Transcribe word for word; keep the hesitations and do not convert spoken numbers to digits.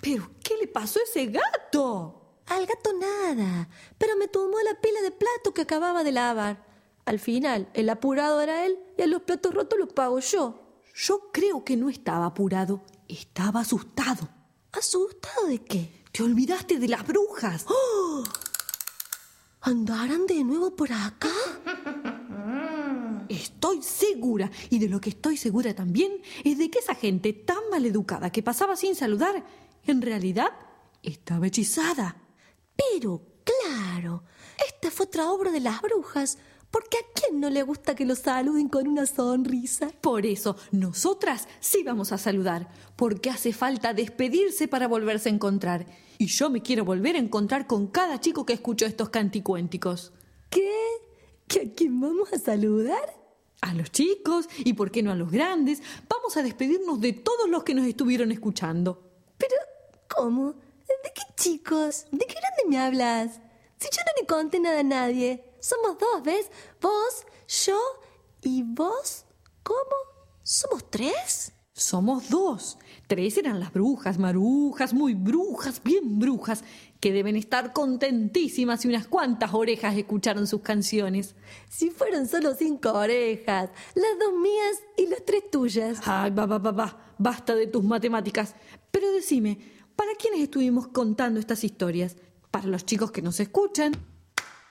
¿Pero qué le pasó a ese gato? Al gato nada, pero me tomó la pila de plato que acababa de lavar. Al final, el apurado era él y a los platos rotos los pago yo. Yo creo que no estaba apurado, estaba asustado. ¿Asustado de qué? Te olvidaste de las brujas. ¡Oh! ¿Andarán de nuevo por acá? Estoy segura, y de lo que estoy segura también, es de que esa gente tan maleducada que pasaba sin saludar, en realidad estaba hechizada. Pero, claro, esta fue otra obra de las brujas, porque ¿a quién no le gusta que lo saluden con una sonrisa? Por eso, nosotras sí vamos a saludar, porque hace falta despedirse para volverse a encontrar. Y yo me quiero volver a encontrar con cada chico que escuchó estos canticuénticos. ¿Qué? ¿Que a quién vamos a saludar? A los chicos, y por qué no a los grandes. Vamos a despedirnos de todos los que nos estuvieron escuchando. ¿Pero cómo? ¿De qué chicos? ¿De qué grande me hablas? Si yo no le conté nada a nadie. Somos dos, ¿ves? Vos, yo y vos. ¿Cómo? ¿Somos tres? Somos dos. Tres eran las brujas, marujas, muy brujas, bien brujas, que deben estar contentísimas y unas cuantas orejas escucharon sus canciones. Si fueron solo cinco orejas, las dos mías y las tres tuyas. Ay, va, va, va, va, basta de tus matemáticas. Pero decime, ¿para quiénes estuvimos contando estas historias? ¿Para los chicos que nos escuchan?